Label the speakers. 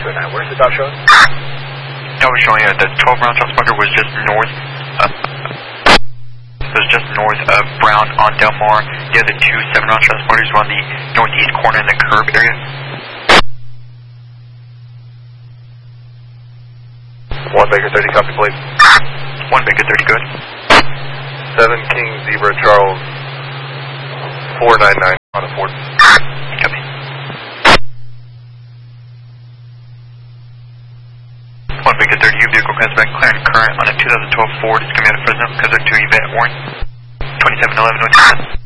Speaker 1: 9. Where's the dot showing?
Speaker 2: That was showing the 12-round transponder was just north. It was just north of Brown on Del Mar. The other two 7-round transporters were on the northeast corner in the curb area.
Speaker 3: 1 Baker 30, copy plate.
Speaker 2: 1 Baker 30, good.
Speaker 3: 7 King Zebra Charles 499 on a Ford.
Speaker 2: Copy. 1 Baker 30, your vehicle comes back clear and current on a 2012 Ford. It's coming out of Fresno. Comes back to Yvette Warren. 2711 North.